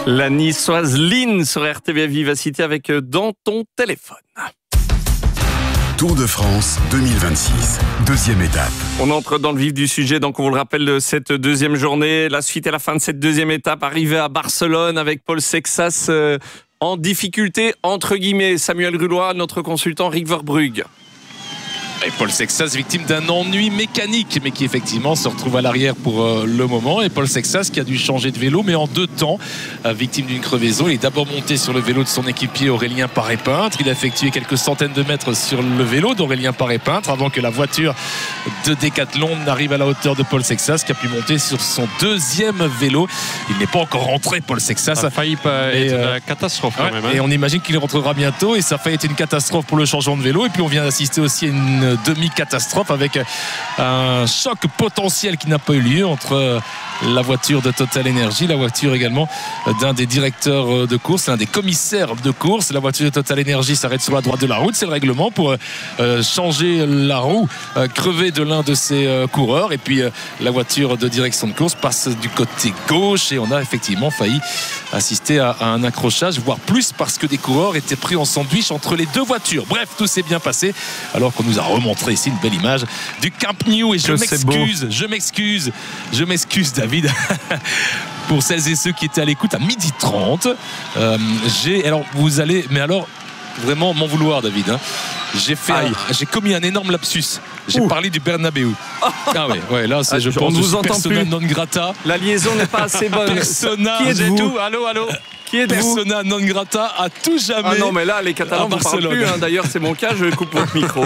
La niçoise Lynn sur RTBF Vivacité avec Dans ton téléphone. Tour de France 2026, deuxième étape. On entre dans le vif du sujet, donc on vous le rappelle de cette deuxième journée. La suite et la fin de cette deuxième étape, arrivée à Barcelone avec Paul Sexas en difficulté, entre guillemets. Samuel Grulois, notre consultant Rick Verbrugge. Et Paul Sexas, victime d'un ennui mécanique, mais qui effectivement se retrouve à l'arrière pour le moment. Et Paul Sexas qui a dû changer de vélo, mais en 2 temps, victime d'une crevaison. Il est d'abord monté sur le vélo de son équipier Aurélien Paré-Peintre. Il a effectué quelques centaines de mètres sur le vélo d'Aurélien Paré-Peintre avant que la voiture de Décathlon n'arrive à la hauteur de Paul Sexas, qui a pu monter sur son 2e vélo. Il n'est pas encore rentré, Paul Sexas. Ça a failli être une catastrophe quand même. Et on imagine qu'il rentrera bientôt. Et ça a failli être une catastrophe pour le changement de vélo. Et puis on vient d'assister aussi à une demi-catastrophe avec un choc potentiel qui n'a pas eu lieu entre la voiture de Total Energy, la voiture également d'un des directeurs de course, l'un des commissaires de course. La voiture de Total Energy s'arrête sur la droite de la route, c'est le règlement pour changer la roue crevée de l'un de ses coureurs, et puis la voiture de direction de course passe du côté gauche et on a effectivement failli assister à un accrochage, voire plus, parce que des coureurs étaient pris en sandwich entre les 2 voitures. Bref, tout s'est bien passé alors qu'on nous a remontré ici une belle image du Camp Nou. Et je m'excuse David pour celles et ceux qui étaient à l'écoute à 12h30. Alors vous allez, mais alors vraiment m'en vouloir, David, hein. J'ai commis un énorme lapsus. J'ai parlé du Bernabéu. Ah ouais, là c'est, je pense, on vous entend persona plus. Non grata. La liaison n'est pas assez bonne. Persona. Qui êtes-vous ? Allô. Qui êtes-vous ? Persona non grata à tout jamais. Ah non, mais là les Catalans ne parlent plus. D'ailleurs, c'est mon cas. Je coupe votre micro.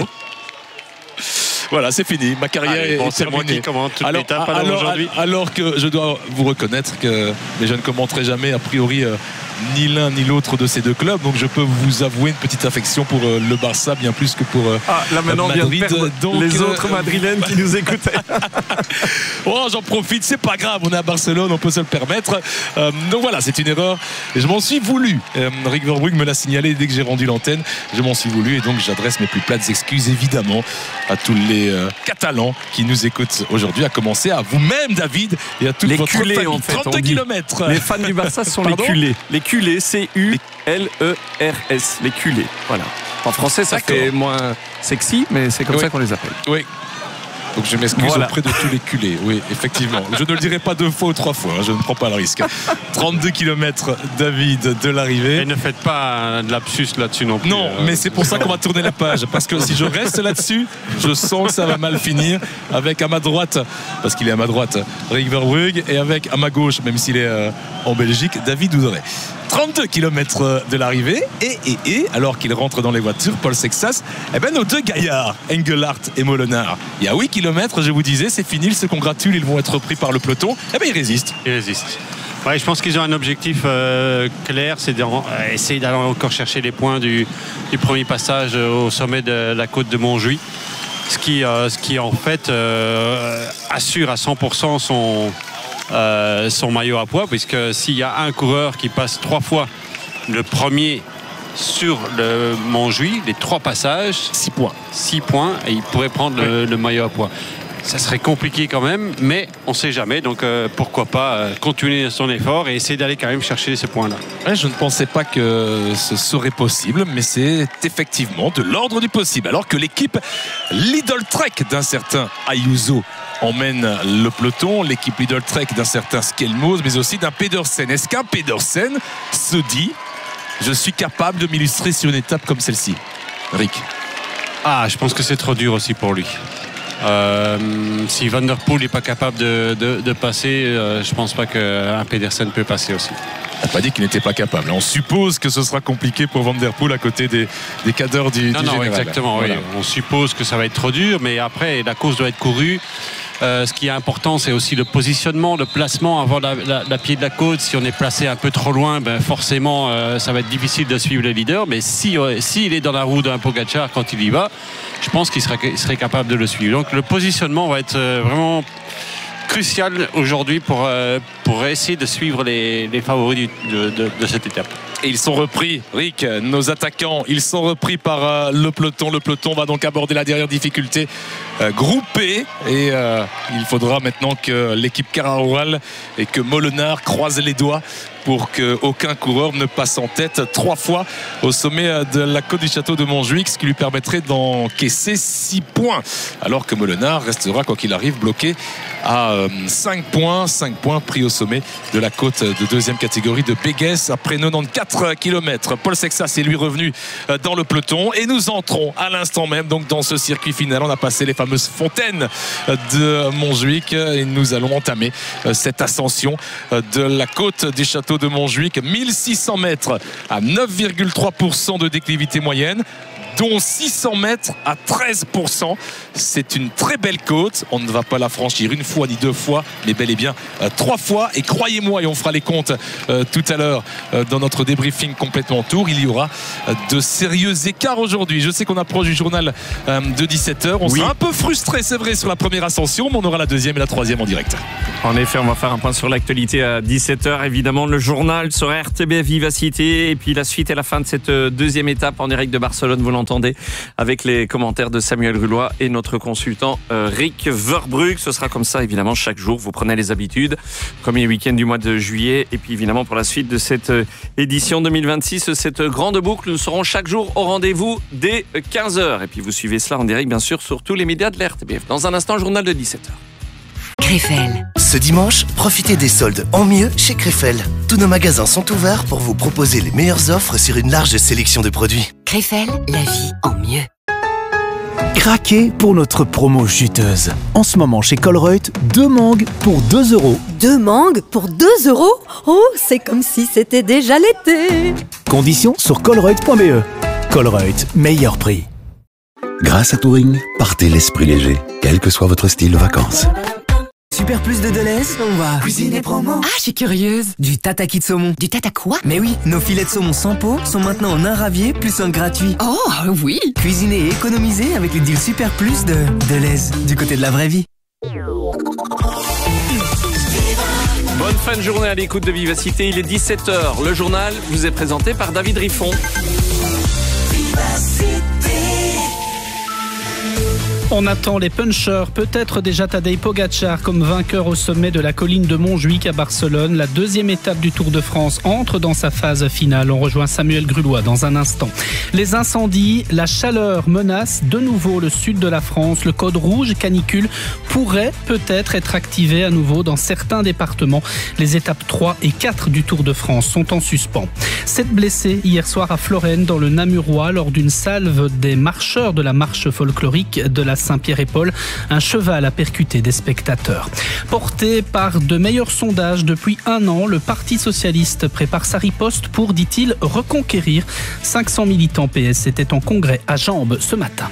Voilà, c'est fini. Ma carrière est terminée. C'est moi qui commente toute l'étape aujourd'hui. Alors que je dois vous reconnaître que je ne commenterai jamais a priori ni l'un ni l'autre de ces 2 clubs. Donc je peux vous avouer une petite affection pour le Barça, bien plus que pour là maintenant Madrid. On vient de perdre donc, les autres madrilènes qui nous écoutaient. Oh, j'en profite, c'est pas grave, on est à Barcelone, on peut se le permettre. Donc voilà, c'est une erreur et je m'en suis voulu. Rick Verbrugge me l'a signalé dès que j'ai rendu l'antenne. Je m'en suis voulu et donc j'adresse mes plus plates excuses évidemment à tous les Catalans qui nous écoutent aujourd'hui, à commencer à vous-même, David, et à toute les votre culés, famille. en fait, 32 km. Les fans du Barça sont les culés. Les culés, C-U-L-E-R-S. Les culés, voilà. En français, ça fait moins sexy, mais c'est comme ça qu'on les appelle. Oui. Donc je m'excuse auprès de tous les culés. Oui, effectivement. Je ne le dirai pas 2 fois ou 3 fois. Je ne prends pas le risque. 32 km, David, de l'arrivée. Et ne faites pas de lapsus là-dessus non plus. Non, mais c'est pour ça qu'on va tourner la page. Parce que si je reste là-dessus, je sens que ça va mal finir. Avec à ma droite, parce qu'il est à ma droite, Rick Verbrugge, et avec à ma gauche, même s'il est en Belgique, David Ouderet. 32 km de l'arrivée et alors qu'il rentre dans les voitures, Paul Sexas, nos 2 gaillards, Engelhardt et Molenaar, il y a 8 km, je vous disais, c'est fini, ils se congratulent, ils vont être pris par le peloton, ils résistent. Ouais, je pense qu'ils ont un objectif clair, c'est d'essayer d'aller encore chercher les points du premier passage au sommet de la côte de Montjuïc, ce qui en fait assure à 100% son maillot à poids, puisque s'il y a un coureur qui passe 3 fois le premier sur le Montjuïc, les 3 passages, 6 points, et il pourrait prendre le maillot à poids. Ça serait compliqué quand même, mais on ne sait jamais, donc pourquoi pas continuer son effort et essayer d'aller quand même chercher ces points-là. Je ne pensais pas que ce serait possible, mais c'est effectivement de l'ordre du possible, alors que l'équipe Lidl Trek d'un certain Ayuso emmène le peloton, l'équipe Lidl Trek d'un certain Skelmos, mais aussi d'un Pedersen. Est-ce qu'un Pedersen se dit « Je suis capable de m'illustrer sur une étape comme celle-ci » Rick? Je pense que c'est trop dur aussi pour lui. Si Van der Poel n'est pas capable de passer, je pense pas qu'un Pedersen peut passer aussi. On n'a pas dit qu'il n'était pas capable. On suppose que ce sera compliqué pour Van der Poel à côté des cadres du général. Exactement. Voilà. Oui. On suppose que ça va être trop dur, mais après la course doit être courue. Ce qui est important, c'est aussi le positionnement, le placement avant la pied de la côte. Si on est placé un peu trop loin, forcément, ça va être difficile de suivre le leader. Mais s'il est dans la roue d'un Pogacar quand il y va, je pense qu'il serait capable de le suivre. Donc le positionnement va être vraiment crucial aujourd'hui pour essayer de suivre les favoris de cette étape. Et ils sont repris, Rick, nos attaquants, ils sont repris par le peloton. Le peloton va donc aborder la dernière difficulté groupé et il faudra maintenant que l'équipe Cararural et que Molenard croisent les doigts pour qu'aucun coureur ne passe en tête 3 fois au sommet de la côte du château de Montjuic, ce qui lui permettrait d'encaisser 6 points, alors que Molenard restera quoi qu'il arrive bloqué à 5 points pris au sommet de la côte de deuxième catégorie de Péguès après 94 km. Paul Sexas est lui revenu dans le peloton et nous entrons à l'instant même donc dans ce circuit final. On a passé les fameuses fontaines de Montjuic et nous allons entamer cette ascension de la côte du château de Montjuic, 1600 mètres à 9,3% de déclivité moyenne, dont 600 mètres à 13%. C'est une très belle côte. On ne va pas la franchir une fois ni 2 fois, mais bel et bien 3 fois. Et croyez-moi, et on fera les comptes tout à l'heure dans notre débriefing complètement tour, il y aura de sérieux écarts aujourd'hui. Je sais qu'on approche du journal de 17h. On sera un peu frustré, c'est vrai, sur la première ascension, mais on aura la deuxième et la troisième en direct. En effet, on va faire un point sur l'actualité à 17h. Évidemment, le journal sur RTBF Vivacité et puis la suite et la fin de cette deuxième étape en direct de Barcelone. Vous l'entendez avec les commentaires de Samuel Grulois et notre consultant Rick Verbrugge. Ce sera comme ça, évidemment, chaque jour. Vous prenez les habitudes. Premier week-end du mois de juillet. Et puis, évidemment, pour la suite de cette édition 2026, cette grande boucle, nous serons chaque jour au rendez-vous dès 15h. Et puis, vous suivez cela en direct, bien sûr, sur tous les médias de la RTBF. Dans un instant, journal de 17h. Krefel. Ce dimanche, profitez des soldes en mieux chez Krefel. Tous nos magasins sont ouverts pour vous proposer les meilleures offres sur une large sélection de produits. Krefel, la vie en mieux. Craquez pour notre promo juteuse. En ce moment chez Colruyt, 2 mangues pour 2 €. 2 mangues pour 2 €? Oh, c'est comme si c'était déjà l'été. Conditions sur colruyt.be. Colruyt, meilleur prix. Grâce à Touring, partez l'esprit léger, quel que soit votre style de vacances. Super Plus de Deleuze, on va cuisiner promo. Ah, je suis curieuse. Du tataki de saumon. Du tata quoi? Mais oui, nos filets de saumon sans peau sont maintenant en un ravier plus un gratuit. Oh, oui. Cuisiner et économiser avec les deals Super Plus de Deleuze, du côté de la vraie vie. Bonne fin de journée à l'écoute de Vivacité. Il est 17h. Le journal vous est présenté par David Riffon. On attend les punchers, peut-être déjà Tadej Pogačar comme vainqueur au sommet de la colline de Montjuic à Barcelone. La deuxième étape du Tour de France entre dans sa phase finale. On rejoint Samuel Grulois dans un instant. Les incendies, la chaleur menace de nouveau le sud de la France. Le code rouge canicule pourrait peut-être être activé à nouveau dans certains départements. Les étapes 3 et 4 du Tour de France sont en suspens. 7 blessés hier soir à Florène dans le Namurois lors d'une salve des marcheurs de la marche folklorique de la Saint-Pierre-et-Paul. Un cheval a percuté des spectateurs. Porté par de meilleurs sondages depuis 1 an, le Parti socialiste prépare sa riposte pour, dit-il, reconquérir. 500 militants PS étaient en congrès à Jambes ce matin.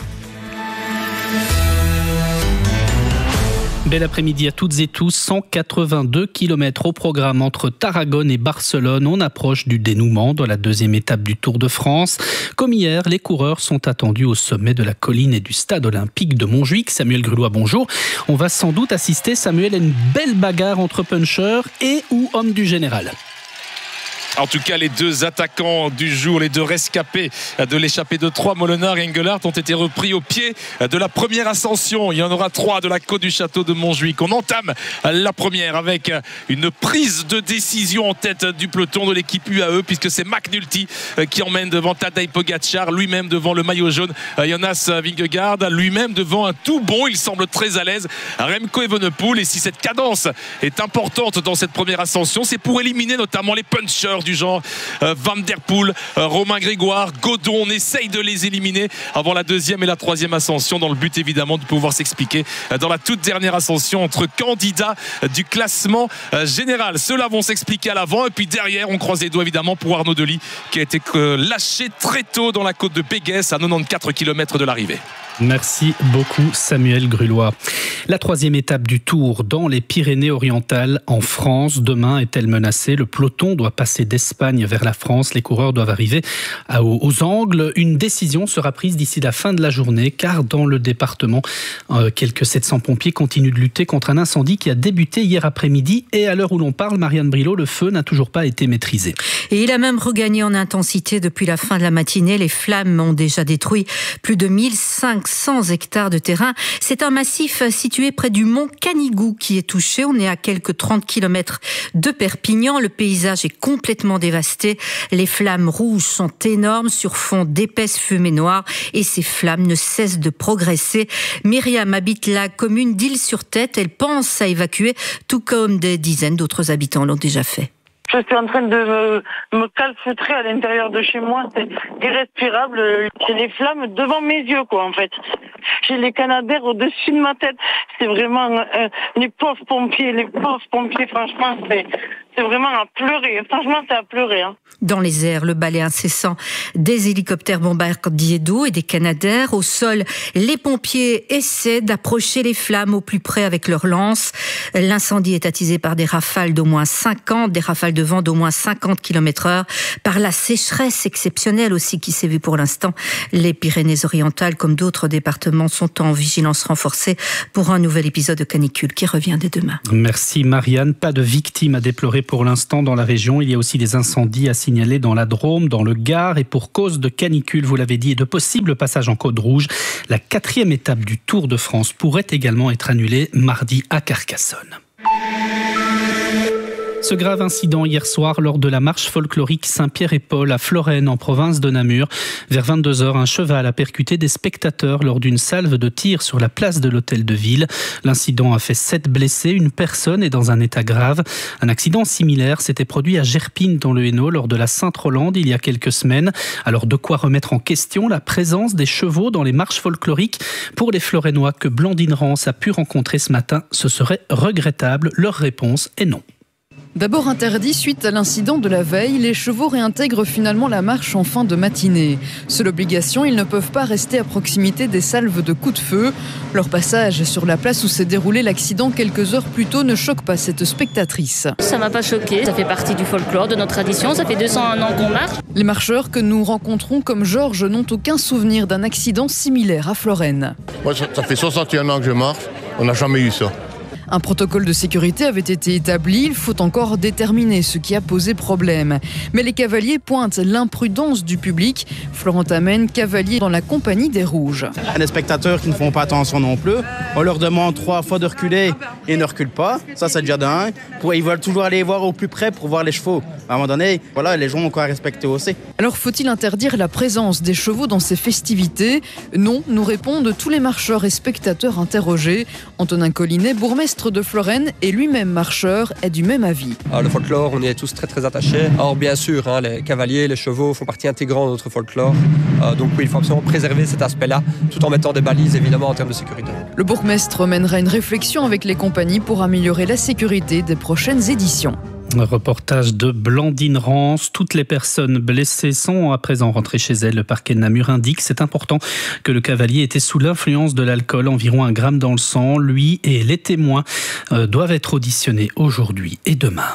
Bel après-midi à toutes et tous. 182 km au programme entre Tarragone et Barcelone. On approche du dénouement dans la deuxième étape du Tour de France. Comme hier, les coureurs sont attendus au sommet de la colline et du stade olympique de Montjuic. Samuel Grulois, bonjour. On va sans doute assister, Samuel, à une belle bagarre entre punchers et ou hommes du général. En tout cas, les 2 attaquants du jour, les 2 rescapés de l'échappée de 3, Molenard et Engelhardt, ont été repris au pied de la première ascension. Il y en aura 3 de la côte du château de Montjuic. On entame la première avec une prise de décision en tête du peloton de l'équipe UAE, puisque c'est McNulty qui emmène devant Tadej Pogačar, lui-même devant le maillot jaune Jonas Vingegaard, lui-même devant un tout bon, il semble très à l'aise, Remco Evenepoel. Et si cette cadence est importante dans cette première ascension, c'est pour éliminer notamment les punchers du genre Van Der Poel, Romain Grégoire, Godon. On essaye de les éliminer avant la deuxième et la troisième ascension, dans le but évidemment de pouvoir s'expliquer dans la toute dernière ascension entre candidats du classement général. Ceux-là vont s'expliquer à l'avant, et puis derrière on croise les doigts évidemment pour Arnaud Delis qui a été lâché très tôt dans la côte de Péguès à 94 km de l'arrivée. Merci beaucoup Samuel Grulois. La troisième étape du Tour dans les Pyrénées-Orientales en France. Demain est-elle menacée? Le peloton doit passer d'Espagne vers la France. Les coureurs doivent arriver aux angles. Une décision sera prise d'ici la fin de la journée, car dans le département, quelques 700 pompiers continuent de lutter contre un incendie qui a débuté hier après-midi. Et à l'heure où l'on parle, Marianne Brilot, le feu n'a toujours pas été maîtrisé. Et il a même regagné en intensité depuis la fin de la matinée. Les flammes ont déjà détruit plus de 1500 500 hectares de terrain. C'est un massif situé près du mont Canigou qui est touché. On est à quelques 30 km de Perpignan. Le paysage est complètement dévasté. Les flammes rouges sont énormes sur fond d'épaisse fumée noire et ces flammes ne cessent de progresser. Myriam habite la commune d'Isle-sur-Tête. Elle pense à évacuer, tout comme des dizaines d'autres habitants l'ont déjà fait. Je suis en train de me calfeutrer à l'intérieur de chez moi. C'est irrespirable. J'ai les flammes devant mes yeux, en fait. J'ai les canadaires au-dessus de ma tête. C'est vraiment les pauvres pompiers, franchement, c'est vraiment à pleurer. Franchement, c'est à pleurer. Dans les airs, le balai incessant des hélicoptères bombardiers d'eau et des canadaires. Au sol, les pompiers essaient d'approcher les flammes au plus près avec leurs lances. L'incendie est attisé par des rafales d'au moins 50, des rafales de vent d'au moins 50 km/h, par la sécheresse exceptionnelle aussi qui sévit pour l'instant. Les Pyrénées-Orientales, comme d'autres départements, sont en vigilance renforcée pour un nouvel épisode de canicule qui revient dès demain. Merci Marianne. Pas de victimes à déplorer pour l'instant dans la région. Il y a aussi des incendies à signaler dans la Drôme, dans le Gard, et pour cause de canicule, vous l'avez dit, et de possibles passages en code rouge, la 4e étape du Tour de France pourrait également être annulée mardi à Carcassonne. Ce grave incident hier soir lors de la marche folklorique Saint-Pierre-et-Paul à Florennes en province de Namur. Vers 22h, un cheval a percuté des spectateurs lors d'une salve de tir sur la place de l'hôtel de ville. L'incident a fait 7 blessés, une personne est dans un état grave. Un accident similaire s'était produit à Gerpines dans le Hainaut lors de la Sainte-Rolande il y a quelques semaines. Alors de quoi remettre en question la présence des chevaux dans les marches folkloriques. Pour les Florennois que Blandine Rance a pu rencontrer ce matin, ce serait regrettable. Leur réponse est non. D'abord interdit suite à l'incident de la veille, les chevaux réintègrent finalement la marche en fin de matinée. Seule obligation, ils ne peuvent pas rester à proximité des salves de coups de feu. Leur passage sur la place où s'est déroulé l'accident quelques heures plus tôt ne choque pas cette spectatrice. Ça m'a pas choqué, ça fait partie du folklore, de notre tradition, ça fait 201 ans qu'on marche. Les marcheurs que nous rencontrons comme Georges n'ont aucun souvenir d'un accident similaire à Florennes. Moi, ça fait 61 ans que je marche, on n'a jamais eu ça. Un protocole de sécurité avait été établi, il faut encore déterminer ce qui a posé problème. Mais les cavaliers pointent l'imprudence du public. Florent Amène, cavalier dans la compagnie des Rouges. Les spectateurs qui ne font pas attention non plus, on leur demande 3 fois de reculer et ils ne reculent pas. Ça, c'est déjà d'un. Ils veulent toujours aller voir au plus près pour voir les chevaux. À un moment donné, voilà, les gens ont quoi respecter aussi. Alors faut-il interdire la présence des chevaux dans ces festivités ? Non, nous répondent tous les marcheurs et spectateurs interrogés. Antonin Collinet, bourgmestre de Florennes et lui-même marcheur, est du même avis. Le folklore, on y est tous très très attachés. Or bien sûr, les cavaliers, les chevaux font partie intégrante de notre folklore. Donc oui, il faut absolument préserver cet aspect-là, tout en mettant des balises évidemment en termes de sécurité. Le bourgmestre mènera une réflexion avec les compagnies pour améliorer la sécurité des prochaines éditions. Un reportage de Blandine Rance. Toutes les personnes blessées sont à présent rentrées chez elles. Le parquet de Namur indique, c'est important, que le cavalier était sous l'influence de l'alcool, environ 1 gramme dans le sang. Lui et les témoins doivent être auditionnés aujourd'hui et demain.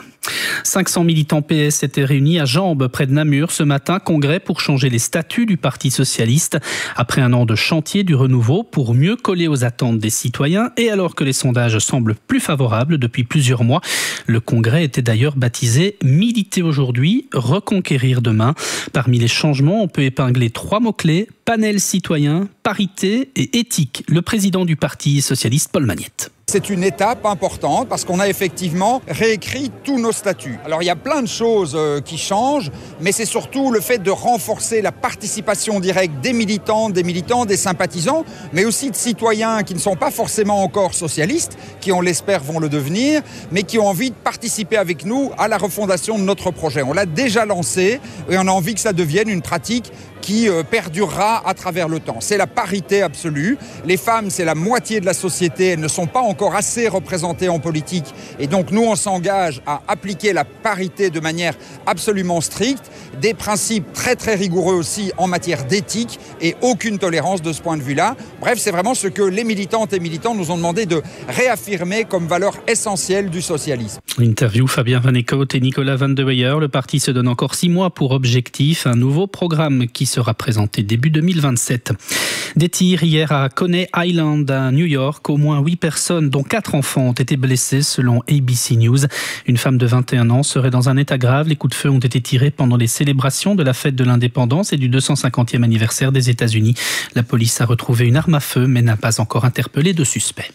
500 militants PS étaient réunis à Jambes, près de Namur, ce matin. Congrès pour changer les statuts du Parti socialiste. Après un an de chantier du renouveau pour mieux coller aux attentes des citoyens et alors que les sondages semblent plus favorables depuis plusieurs mois, le congrès était d'ailleurs baptisé « Militer aujourd'hui, reconquérir demain ». Parmi les changements, on peut épingler 3 mots-clés: panel citoyen, parité et éthique. Le président du Parti socialiste, Paul Magnette. C'est une étape importante parce qu'on a effectivement réécrit tous nos statuts. Alors il y a plein de choses qui changent, mais c'est surtout le fait de renforcer la participation directe des militants, des sympathisants, mais aussi de citoyens qui ne sont pas forcément encore socialistes, qui on l'espère vont le devenir, mais qui ont envie de participer avec nous à la refondation de notre projet. On l'a déjà lancé et on a envie que ça devienne une pratique qui perdurera à travers le temps. C'est la parité absolue. Les femmes, c'est la moitié de la société. Elles ne sont pas encore assez représentées en politique. Et donc, nous, on s'engage à appliquer la parité de manière absolument stricte. Des principes très, très rigoureux aussi en matière d'éthique et aucune tolérance de ce point de vue-là. Bref, c'est vraiment ce que les militantes et militants nous ont demandé de réaffirmer comme valeur essentielle du socialisme. Interview Fabien Van Eekhout et Nicolas Van de Weyer. Le parti se donne encore 6 mois pour objectif. Un nouveau programme qui sera présenté début 2027. Des tirs hier à Coney Island, à New York. Au moins 8 personnes dont 4 enfants ont été blessés selon ABC News. Une femme de 21 ans serait dans un état grave. Les coups de feu ont été tirés pendant les célébrations de la fête de l'indépendance et du 250e anniversaire des États-Unis. La police a retrouvé une arme à feu mais n'a pas encore interpellé de suspect.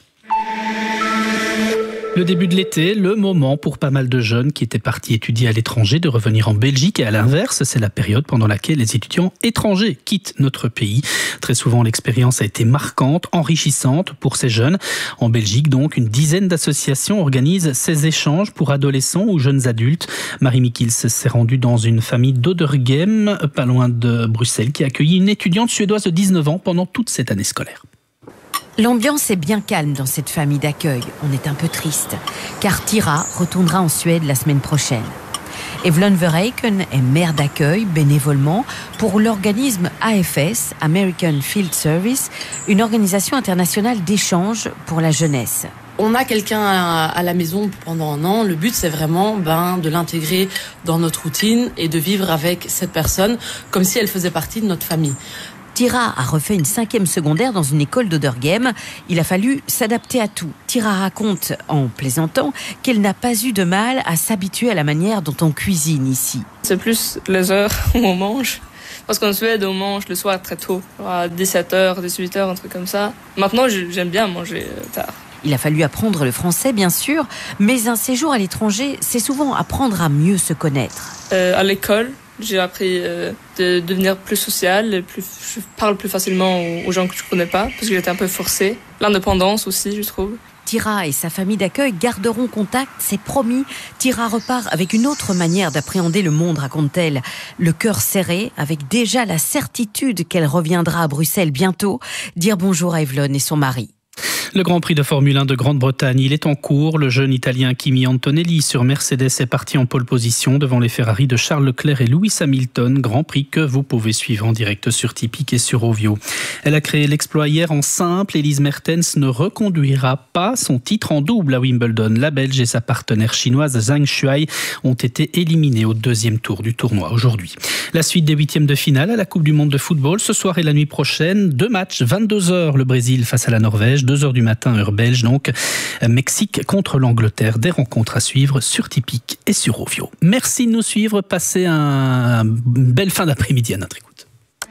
Le début de l'été, le moment pour pas mal de jeunes qui étaient partis étudier à l'étranger de revenir en Belgique et à l'inverse, c'est la période pendant laquelle les étudiants étrangers quittent notre pays. Très souvent, l'expérience a été marquante, enrichissante pour ces jeunes. En Belgique, donc, une dizaine d'associations organisent ces échanges pour adolescents ou jeunes adultes. Marie Mikils s'est rendue dans une famille d'Oderghem, pas loin de Bruxelles, qui a accueilli une étudiante suédoise de 19 ans pendant toute cette année scolaire. L'ambiance est bien calme dans cette famille d'accueil. On est un peu triste, car Tira retournera en Suède la semaine prochaine. Evelyn Verheiken est mère d'accueil bénévolement pour l'organisme AFS, American Field Service, une organisation internationale d'échange pour la jeunesse. On a quelqu'un à la maison pendant un an. Le but, c'est vraiment de l'intégrer dans notre routine et de vivre avec cette personne comme si elle faisait partie de notre famille. Tira a refait une 5e secondaire dans une école d'Oderghem. Il a fallu s'adapter à tout. Tira raconte, en plaisantant, qu'elle n'a pas eu de mal à s'habituer à la manière dont on cuisine ici. C'est plus les heures où on mange. Parce qu'en Suède, on mange le soir très tôt, à 17h, 18h, un truc comme ça. Maintenant, j'aime bien manger tard. Il a fallu apprendre le français, bien sûr, mais un séjour à l'étranger, c'est souvent apprendre à mieux se connaître. À l'école, j'ai appris de devenir plus sociale, je parle plus facilement aux gens que je ne connais pas, parce que j'étais un peu forcée. L'indépendance aussi, je trouve. Tira et sa famille d'accueil garderont contact, c'est promis. Tira repart avec une autre manière d'appréhender le monde, raconte-t-elle. Le cœur serré, avec déjà la certitude qu'elle reviendra à Bruxelles bientôt, dire bonjour à Evelyn et son mari. Le Grand Prix de Formule 1 de Grande-Bretagne, il est en cours. Le jeune Italien Kimi Antonelli sur Mercedes est parti en pole position devant les Ferrari de Charles Leclerc et Lewis Hamilton. Grand Prix que vous pouvez suivre en direct sur Tipeee et sur Ovio. Elle a créé l'exploit hier en simple. Elise Mertens ne reconduira pas son titre en double à Wimbledon. La Belge et sa partenaire chinoise Zhang Shuai ont été éliminés au 2e tour du tournoi aujourd'hui. La suite des 8e de finale à la Coupe du Monde de football ce soir et la nuit prochaine. 2 matchs, 22h le Brésil face à la Norvège, 2h du matin heure belge, donc Mexique contre l'Angleterre. Des rencontres à suivre sur Tipeee et sur Ovio. Merci de nous suivre. Passez une belle fin d'après-midi à notre écoute.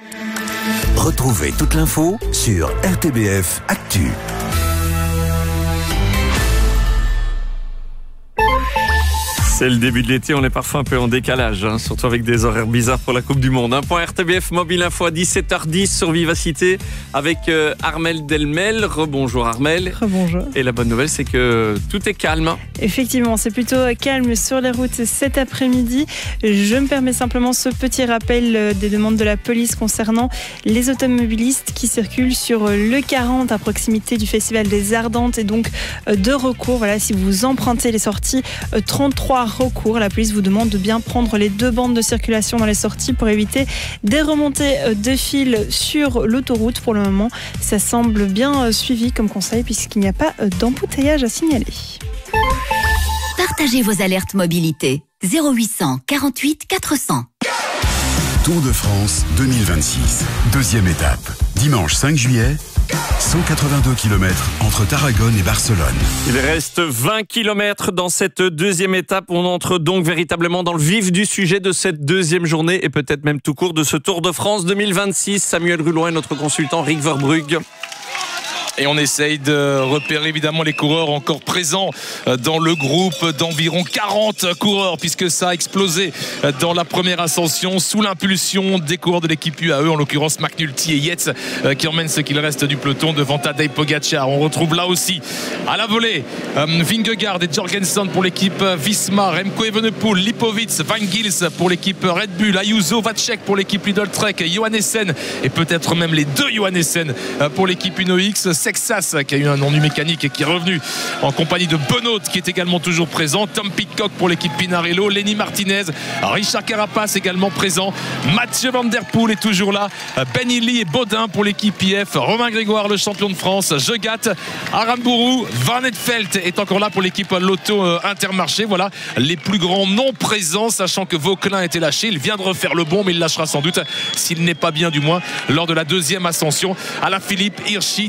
Retrouvez toute l'info sur RTBF Actu. C'est le début de l'été, on est parfois un peu en décalage, surtout avec des horaires bizarres pour la Coupe du Monde. Un point RTBF Mobile Info à 17h10 sur Vivacité avec Armelle Delmel. Rebonjour Armelle. Rebonjour. Et la bonne nouvelle, c'est que tout est calme. Effectivement, c'est plutôt calme sur les routes cet après-midi. Je me permets simplement ce petit rappel des demandes de la police concernant les automobilistes qui circulent sur le 40 à proximité du Festival des Ardentes et donc de recours. Voilà, si vous empruntez les sorties 33 recours. La police vous demande de bien prendre les 2 bandes de circulation dans les sorties pour éviter des remontées de fil sur l'autoroute. Pour le moment, ça semble bien suivi comme conseil puisqu'il n'y a pas d'embouteillage à signaler. Partagez vos alertes mobilité. 0800 48 400. Tour de France 2026. 2e étape. Dimanche 5 juillet. 182 km entre Tarragone et Barcelone. Il reste 20 km dans cette 2e étape. On entre donc véritablement dans le vif du sujet de cette 2e journée et peut-être même tout court de ce Tour de France 2026. Samuel Ruloin et notre consultant Rick Verbrugge. Et on essaye de repérer évidemment les coureurs encore présents dans le groupe d'environ 40 coureurs puisque ça a explosé dans la première ascension sous l'impulsion des coureurs de l'équipe UAE, en l'occurrence McNulty et Yates qui emmènent ce qu'il reste du peloton devant Tadej Pogacar. On retrouve là aussi à la volée Vingegaard et Jorgensen pour l'équipe Visma, Remco Evenepoel, Lipovitz, Van Gils pour l'équipe Red Bull, Ayuso, Vacek pour l'équipe Lidl Trek, Johannessen et peut-être même les 2 Johannessen pour l'équipe Uno X. Sexas qui a eu un ennui mécanique et qui est revenu en compagnie de Benoît qui est également toujours présent, Tom Pidcock pour l'équipe Pinarello, Lenny Martinez, Richard Carapace également présent, Mathieu Van Der Poel est toujours là, Ben Illy et Baudin pour l'équipe IF, Romain Grégoire le champion de France, Jegat, Aramburu, Van Etfeldt est encore là pour l'équipe Lotto Intermarché. Voilà les plus grands noms présents, sachant que Vauquelin était lâché, il vient de refaire le bon mais il lâchera sans doute s'il n'est pas bien du moins lors de la 2e ascension. Alaphilippe, Hirschi, Tiberi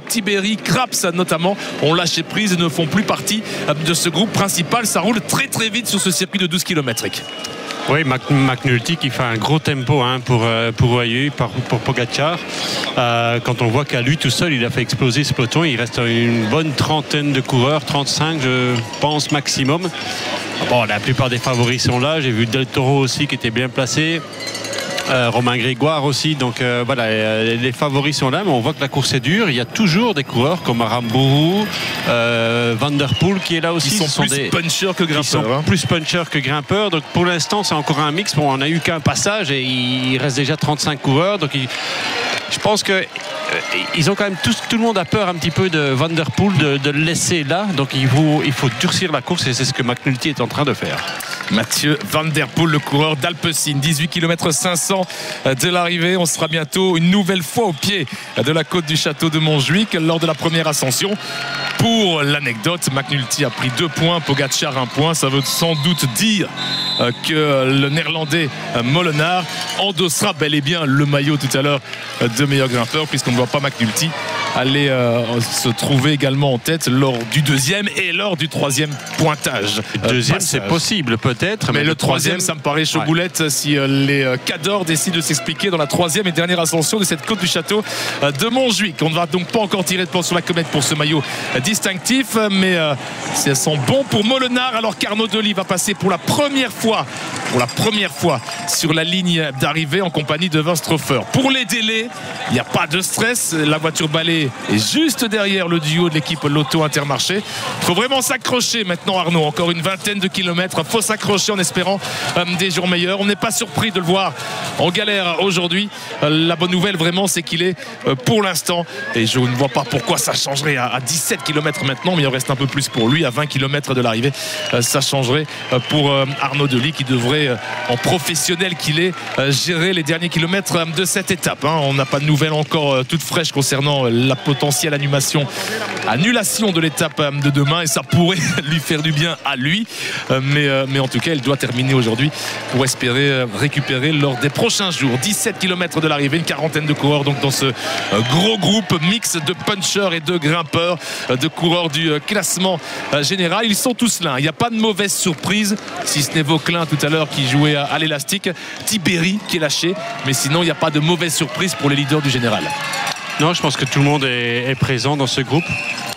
Tiberi, Kraps notamment ont lâché prise et ne font plus partie de ce groupe principal. Ça roule très très vite sur ce circuit de 12 km. Oui, McNulty qui fait un gros tempo pour OAU, pour Pogacar. Quand on voit qu'à lui tout seul, il a fait exploser ce peloton, il reste une bonne trentaine de coureurs, 35 je pense maximum. Bon, la plupart des favoris sont là. J'ai vu Del Toro aussi qui était bien placé. Romain Grégoire aussi, donc voilà, les favoris sont là, mais on voit que la course est dure. Il y a toujours des coureurs comme Aramburu, Van Der Poel qui est là aussi. Ils sont plus punchers que grimpeurs. Plus punchers que grimpeurs. Donc pour l'instant, c'est encore un mix. Bon, on n'a eu qu'un passage et il reste déjà 35 coureurs. Donc je pense que ils ont quand même tout le monde a peur un petit peu de Van Der Poel de le laisser là. Donc il faut durcir la course et c'est ce que McNulty est en train de faire. Mathieu Van Der Poel, le coureur d'Alpecin, 18 km 500 de l'arrivée. On sera bientôt une nouvelle fois au pied de la côte du château de Montjuic lors de la première ascension. Pour l'anecdote, McNulty a pris 2 points, Pogacar 1 point. Ça veut sans doute dire que le néerlandais Molenaar endossera bel et bien le maillot tout à l'heure de meilleur grimpeur, puisqu'on ne voit pas McNulty aller se trouver également en tête lors du 2e et lors du 3e pointage. Le 2e c'est possible peut-être, mais le 3e ça me paraît chaud boulette si les Cadors décident de s'expliquer dans la 3e et dernière ascension de cette côte du château de Montjuic. On ne va donc pas encore tirer de plan sur la comète pour ce maillot distinctif, mais ça sent bon pour Molenaar, alors qu'Arnaud Delis va passer pour la première fois sur la ligne d'arrivée en compagnie de Westhofer. Pour les délais, il n'y a pas de stress, la voiture balai est juste derrière le duo de l'équipe Lotto Intermarché. Il faut vraiment s'accrocher maintenant, Arnaud, encore une vingtaine de kilomètres, il faut s'accrocher en espérant des jours meilleurs. On n'est pas surpris de le voir en galère aujourd'hui. La bonne nouvelle vraiment, c'est qu'il est pour l'instant, et je ne vois pas pourquoi ça changerait à 17 km maintenant, mais il en reste un peu plus pour lui à 20 km de l'arrivée. Ça changerait pour Arnaud Delis qui devrait, en professionnel qu'il est, gérer les derniers kilomètres de cette étape. On n'a pas de nouvelles encore toutes fraîches concernant la potentielle annulation de l'étape de demain, et ça pourrait lui faire du bien à lui, mais en tout cas elle doit terminer aujourd'hui pour espérer récupérer lors des prochains jours. 17 km de l'arrivée, une quarantaine de coureurs donc dans ce gros groupe mix de punchers et de grimpeurs, de coureurs du classement général. Ils sont tous là, il n'y a pas de mauvaise surprise, si ce n'est Vauclin tout à l'heure qui jouait à l'élastique, Tiberi qui est lâché, mais sinon il n'y a pas de mauvaise surprise pour les leaders du général. Non, je pense que tout le monde est présent dans ce groupe.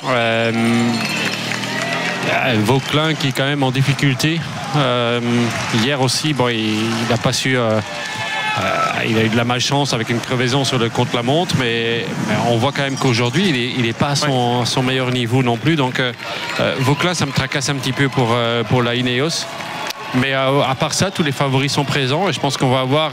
Vauclin qui est quand même en difficulté. Hier aussi, bon, il n'a pas su. Il a eu de la malchance avec une crevaison sur le contre-la-montre, mais on voit quand même qu'aujourd'hui, il n'est pas à son meilleur niveau non plus. Donc, Vauclin, ça me tracasse un petit peu pour la Ineos. Mais à part ça, tous les favoris sont présents et je pense qu'on va avoir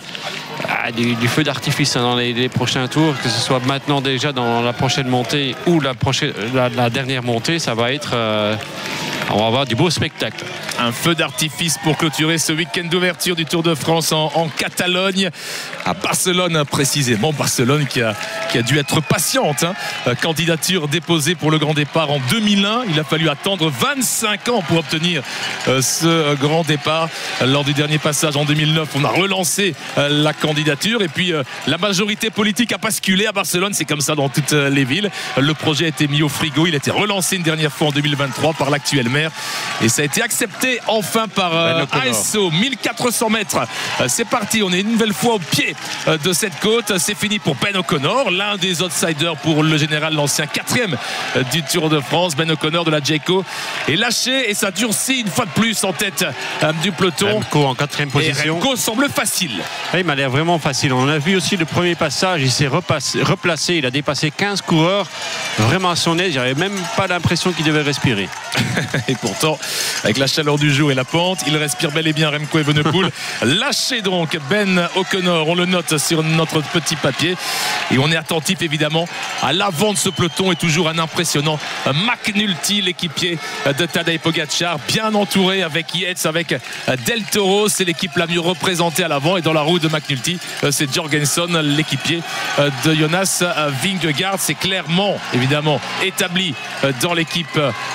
du feu d'artifice dans les prochains tours, que ce soit maintenant déjà dans la prochaine montée ou la dernière montée. Ça va être on va avoir du beau spectacle. Un feu d'artifice pour clôturer ce week-end d'ouverture du Tour de France en Catalogne, à Barcelone précisément. Barcelone qui a dû être patiente. Candidature déposée pour le grand départ en 2001. Il a fallu attendre 25 ans pour obtenir ce grand départ. Lors du dernier passage en 2009, on a relancé la candidature et puis la majorité politique a basculé à Barcelone. C'est comme ça dans toutes les villes. Le projet a été mis au frigo. Il a été relancé une dernière fois en 2023 par l'actuel maire et ça a été accepté enfin par ASO. 1400 mètres, c'est parti. On est une nouvelle fois au pied de cette côte. C'est fini pour Ben O'Connor, l'un des outsiders pour le général, l'ancien 4e du Tour de France. Ben O'Connor de la Jayco est lâché et ça durcit une fois de plus en tête du peloton. Remco en 4e position. Et Remco semble facile. Il m'a l'air vraiment facile. On a vu aussi le premier passage, il s'est replacé, il a dépassé 15 coureurs vraiment à son aise. J'avais même pas l'impression qu'il devait respirer. Et pourtant, avec la chaleur du jour et la pente, il respire bel et bien. Remco Evenepoel lâché donc Ben O'Connor, on le note sur notre petit papier et on est attentif évidemment à l'avant de ce peloton et toujours un impressionnant McNulty, l'équipier de Tadej Pogacar, bien entouré avec Yates, avec Del Toro. C'est l'équipe la mieux représentée à l'avant et dans la roue de McNulty, c'est Jorgensen, l'équipier de Jonas Vingegaard. C'est clairement évidemment établi dans l'équipe de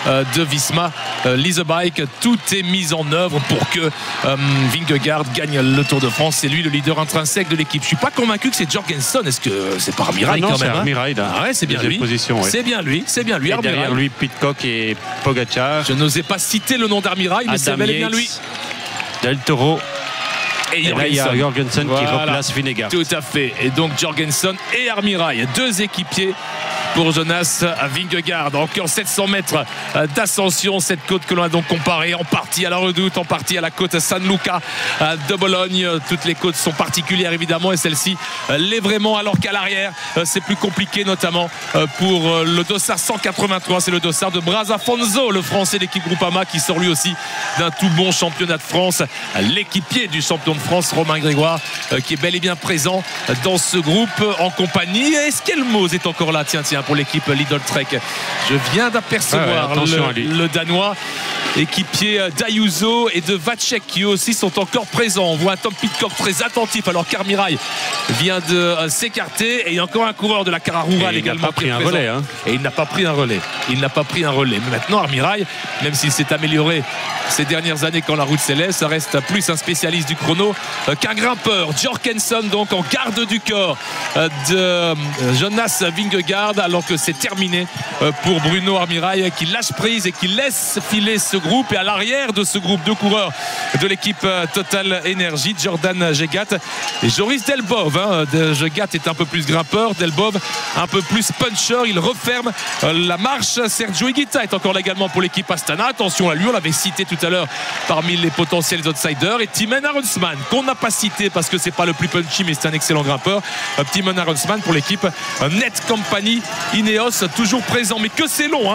Visma Leasebike. Tout est mis en œuvre pour que Vingegaard gagne le Tour de France. C'est lui le leader intrinsèque de l'équipe. Je suis pas convaincu que c'est Jorgensen. Est-ce que c'est pas Armirail quand même? Armirail, ah ouais, c'est bien lui. Position, ouais. C'est bien lui. Et derrière lui, Pidcock et Pogacar. Je n'osais pas citer le nom d'Armirail, mais c'est bel et bien lui. Del Toro. Et là, il y a Jorgensen qui replace Vingegaard. Tout à fait. Et donc Jorgensen et Armirail, 2 équipiers pour Jonas Vingegaard. Encore 700 mètres d'ascension. Cette côte que l'on a donc comparée en partie à la Redoute, en partie à la côte San Luca de Bologne. Toutes les côtes sont particulières évidemment et celle-ci l'est vraiment, alors qu'à l'arrière c'est plus compliqué, notamment pour le dossard 183. C'est le dossard de Brasafonso, le français d'équipe Groupama, qui sort lui aussi d'un tout bon championnat de France. L'équipier du champion de France, Romain Grégoire, qui est bel et bien présent dans ce groupe en compagnie. Eskelmos est encore là, tiens, pour l'équipe Lidl Trek. Je viens d'apercevoir le Danois, équipier d'Ayuso et de Vacek, qui aussi sont encore présents. On voit un Tom Pidcock très attentif alors qu'Armirail vient de s'écarter, et il y a encore un coureur de la Cara Rural également qui n'a pas pris un relais, hein. Et il n'a pas pris un relais. Mais maintenant Armirail, même s'il s'est amélioré ces dernières années quand la route céleste, ça reste plus un spécialiste du chrono qu'un grimpeur. Jorgensen donc en garde du corps de Jonas Vingegaard, alors que c'est terminé pour Bruno Armirail, qui lâche prise et qui laisse filer ce groupe. Et à l'arrière de ce groupe, 2 coureurs de l'équipe Total Energy, Jordan Jegat et Joris Delbov. Jegat est un peu plus grimpeur, Delbov un peu plus puncher. Il referme la marche. Sergio Higuita est encore là également pour l'équipe Astana. Attention à lui, on l'avait cité tout à l'heure parmi les potentiels outsiders. Et Thymen Arensman, qu'on n'a pas cité parce que c'est pas le plus punchy, mais c'est un excellent grimpeur. Thymen Arensman pour l'équipe Net Company Ineos, toujours présent. Mais que c'est long,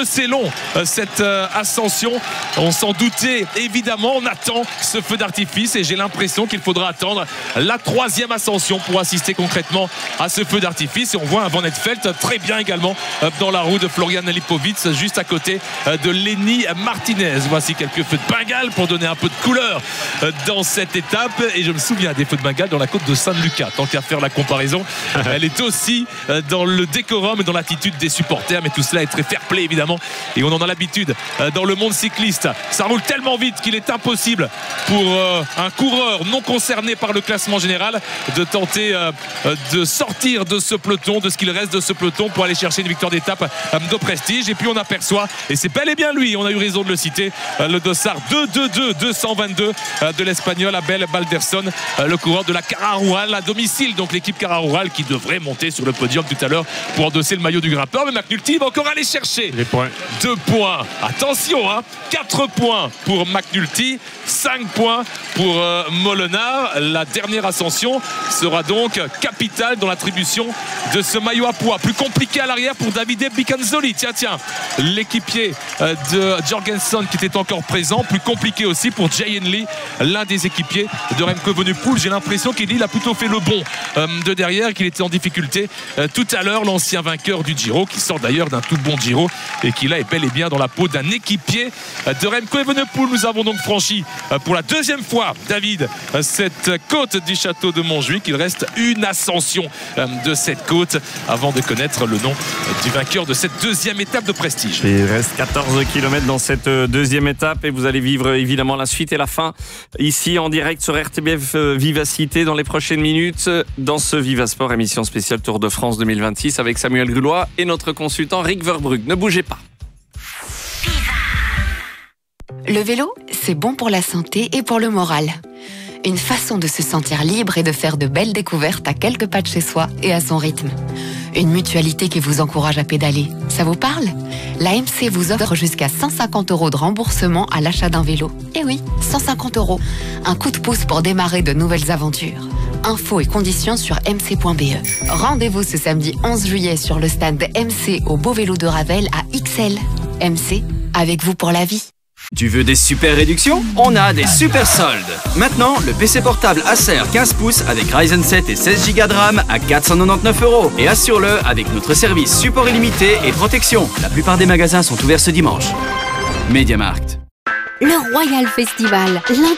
cette ascension. On s'en doutait évidemment. On attend ce feu d'artifice et j'ai l'impression qu'il faudra attendre la 3e ascension pour assister concrètement à ce feu d'artifice. Et on voit un Van Aert très bien également dans la roue de Florian Lipovic, juste à côté de Lenny Martinez. Voici quelques feux de Bengale pour donner un peu de couleur dans cette étape. Et je me souviens des feux de Bengale dans la côte de San Luca. Tant qu'à faire la comparaison, elle est aussi dans le décorum et dans l'attitude des supporters. Mais tout cela est très fair play évidemment. Et on en a l'habitude dans le monde cycliste. Ça roule tellement vite qu'il est impossible pour un coureur non concerné par le classement général de tenter de sortir de ce peloton, de ce qu'il reste de ce peloton, pour aller chercher une victoire d'étape de prestige. Et puis on aperçoit, et c'est bel et bien lui, on a eu raison de le citer, le dossard 222 de l'Espagnol Abel Balderson, le coureur de la Cara Rural à domicile. Donc l'équipe Cara Rural qui devrait monter sur le podium tout à l'heure pour endosser le maillot du grimpeur. Mais McNulty va encore aller chercher les points. 2 points. Attention, 4 points pour McNulty, 5 points pour Molenaar. La dernière ascension sera donc capitale dans l'attribution de ce maillot à poids. Plus compliqué à l'arrière pour Davide Bicanzoli. Tiens, l'équipier de Jorgensen qui était encore présent. Plus compliqué aussi pour Jay Hindley, l'un des équipiers de Remco Evenepoel. J'ai l'impression qu'il a plutôt fait le bon de derrière, qu'il était en difficulté tout à l'heure. L'ancien vainqueur du Giro, qui sort d'ailleurs d'un tout bon Giro et qui là est bel et bien dans la peau d'un équipier de Remco Evenepoel. Nous avons donc franchi pour la 2e fois, David, cette côte du château de Montjuic. Il reste une ascension de cette côte avant de connaître le nom du vainqueur de cette 2e étape de prestige. Il reste 14 km dans cette 2e étape et vous allez vivre évidemment la suite et la fin ici en direct sur RTBF Vivacité dans les prochaines minutes dans ce Vivasport, émission spéciale Tour de France 2026 avec Samuel Grulois et notre consultant Rick Verbrugge. Ne bougez pas. Le vélo, c'est bon pour la santé et pour le moral. Une façon de se sentir libre et de faire de belles découvertes à quelques pas de chez soi et à son rythme. Une mutualité qui vous encourage à pédaler. Ça vous parle ? L'AMC vous offre jusqu'à 150 € de remboursement à l'achat d'un vélo. Eh oui, 150 €. Un coup de pouce pour démarrer de nouvelles aventures. Infos et conditions sur mc.be. Rendez-vous ce samedi 11 juillet sur le stand MC au Beau Vélo de Ravel à XL. MC, avec vous pour la vie. Tu veux des super réductions ? On a des super soldes. Maintenant, le PC portable Acer 15 pouces avec Ryzen 7 et 16 Go de RAM à 499 €. Et assure-le avec notre service support illimité et protection. La plupart des magasins sont ouverts ce dimanche. MediaMarkt. Le Royal Festival,